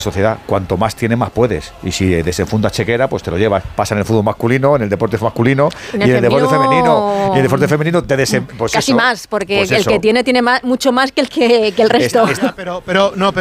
sociedad, cuanto más tiene, más puedes. Y si desenfundas chequera, pues te lo llevas. Pasa en el fútbol masculino, en el deporte masculino y en el deporte femenino. Y en el deporte femenino pues casi eso, más, porque pues el eso. que tiene mucho más que el resto. Pero